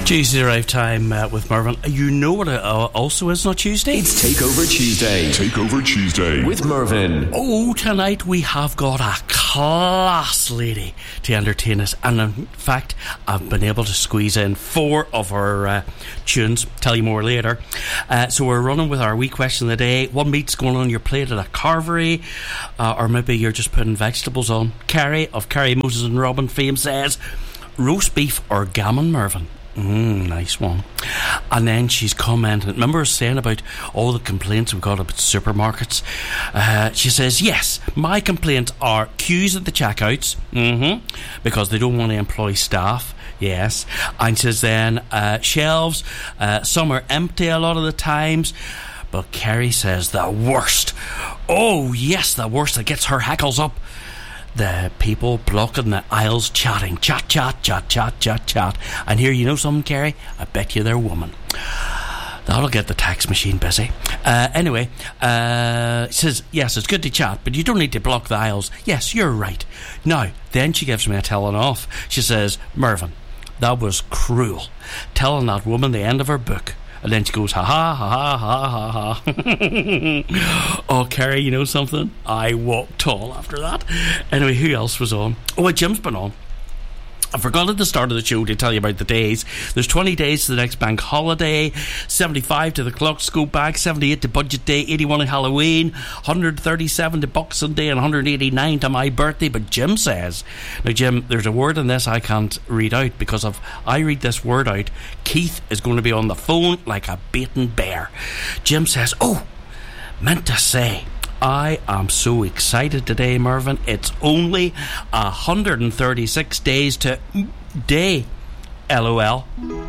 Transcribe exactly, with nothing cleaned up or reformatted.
Tuesday Drive Time uh, with Mervyn. You know what it uh, also is not Tuesday? It's Takeover Tuesday. Takeover Tuesday with Mervyn. Oh, tonight we have got a class lady to entertain us, and in fact I've been able to squeeze in four of her uh, tunes. Tell you more later. Uh, so we're running with our wee question of the day. What meat's going on your plate at a carvery? Uh, or maybe you're just putting vegetables on. Carrie of Carrie, Moses and Robin fame says roast beef or gammon, Mervyn. Mm, nice one. And then she's commented, remember us saying about all the complaints we've got about supermarkets? Uh, she says, yes, my complaints are queues at the checkouts, mm-hmm, because they don't want to employ staff. Yes. And she says then uh, shelves, uh, some are empty a lot of the times. But Kerry says the worst, oh yes, the worst, that gets her hackles up, the people blocking the aisles chatting, chat, chat, chat, chat, chat, chat. And here, you know something, Kerry? I bet you they're women. That'll get the tax machine busy. Uh, anyway, uh, says, yes, it's good to chat, but you don't need to block the aisles. Yes, you're right. Now, then she gives me a telling off. She says, Mervyn, that was cruel. Telling that woman the end of her book. And then she goes, ha ha, ha ha, ha ha, ha. Oh, Kerry, you know something? I walked tall after that. Anyway, who else was on? Oh, Jim's been on. I forgot at the start of the show to tell you about the days. There's twenty days to the next bank holiday, seventy-five to the clocks go back, seventy-eight to budget day, eighty-one to Halloween, one hundred thirty-seven to Boxing Day, and one hundred eighty-nine to my birthday. But Jim says, now Jim, there's a word in this I can't read out, because if I read this word out, Keith is going to be on the phone like a beaten bear. Jim says, oh, meant to say, I am so excited today, Mervyn. It's only one hundred thirty-six days to day. LOL.